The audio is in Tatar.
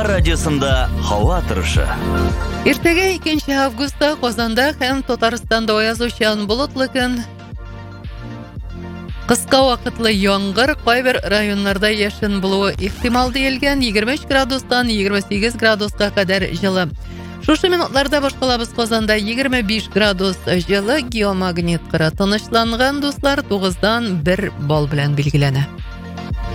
Аңгар радиосында һава торышы. Иртәгә 2 августта Казанда һәм Татарстанда аяз учан болытлы көн. Кыска вакытлы яңгыр кайбер районнарда яшен булуы ихтимал диелгән. 23 градустан 28 градуска кадәр җылы. Шушы минутларда башкалабыз Казанда 25 градус җылы, геомагнит кыры тынычланган дуслар 9дан 1 балл белән билгеләнә.